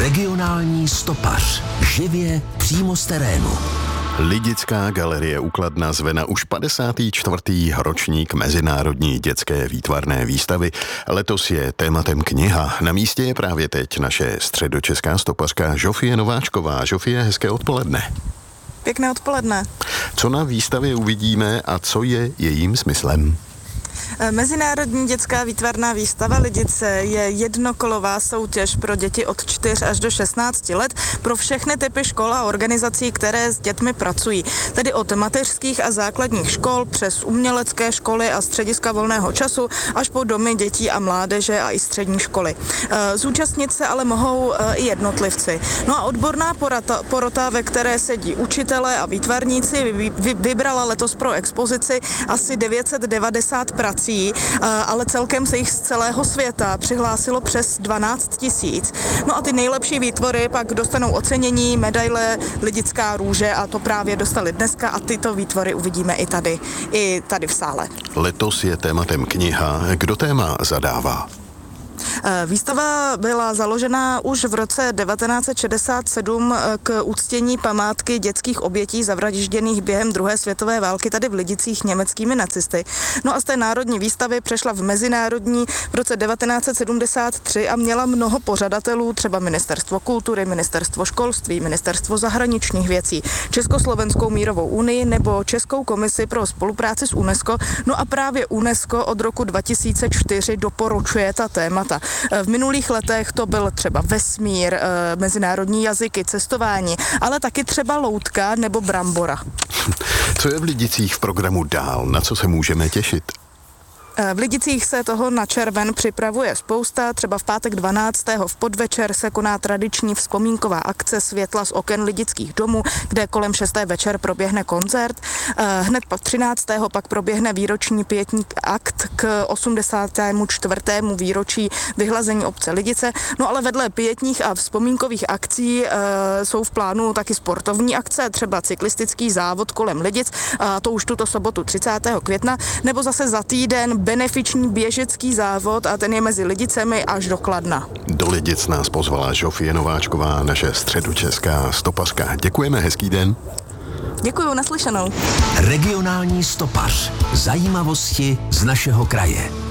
Regionální stopař. Živě přímo z terénu. Lidická galerie u Kladna zve na už 54. ročník Mezinárodní dětské výtvarné výstavy. Letos je tématem kniha. Na místě je právě teď naše středočeská stopařka Žofie Nováčková. Žofie, hezké odpoledne. Pěkné odpoledne. Co na výstavě uvidíme a co je jejím smyslem? Mezinárodní dětská výtvarná výstava Lidice je jednokolová soutěž pro děti od 4 až do 16 let pro všechny typy škol a organizací, které s dětmi pracují. Tedy od mateřských a základních škol přes umělecké školy a střediska volného času až po domy dětí a mládeže a i střední školy. Zúčastnit se ale mohou i jednotlivci. No a odborná porota, ve které sedí učitelé a výtvarníci, vybrala letos pro expozici asi 990 prací, ale celkem se jich z celého světa přihlásilo přes 12 000. No a ty nejlepší výtvory pak dostanou ocenění, medaile Lidická růže a to právě dostali dneska a tyto výtvory uvidíme i tady v sále. Letos je tématem kniha. Kdo téma zadává? Výstava byla založena už v roce 1967 k uctění památky dětských obětí zavražděných během druhé světové války tady v Lidicích německými nacisty. No a z té národní výstavy přešla v mezinárodní v roce 1973 a měla mnoho pořadatelů, třeba Ministerstvo kultury, Ministerstvo školství, Ministerstvo zahraničních věcí, Československou mírovou unii nebo Českou komisi pro spolupráci s UNESCO. No a právě UNESCO od roku 2004 doporučuje ta témata. V minulých letech to byl třeba vesmír, mezinárodní jazyky, cestování, ale taky třeba loutka nebo brambora. Co je v Lidicích v programu dál? Na co se můžeme těšit? V Lidicích se toho na červen připravuje spousta, třeba v pátek 12. v podvečer se koná tradiční vzpomínková akce Světla z oken lidických domů, kde kolem 6. večer proběhne koncert. Hned pak 13. pak proběhne výroční pietní akt k 84. výročí vyhlazení obce Lidice. No ale vedle pietních a vzpomínkových akcí jsou v plánu taky sportovní akce, třeba cyklistický závod kolem Lidic, to už tuto sobotu 30. května, nebo zase za týden benefiční běžecký závod a ten je mezi Lidicemi až do Kladna. Do Lidic nás pozvala Žofie Nováčková, naše středočeská stopařka. Děkujeme, hezký den. Děkuju, naslyšenou. Regionální stopař. Zajímavosti z našeho kraje.